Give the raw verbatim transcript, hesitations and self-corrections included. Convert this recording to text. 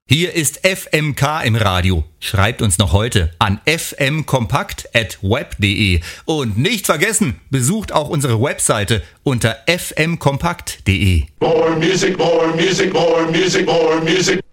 Hier ist F M K im Radio. Schreibt uns noch heute an f m kompakt at web punkt de. Und nicht vergessen, besucht auch unsere Webseite unter f m kompakt punkt de. More music, more music, more music, more music.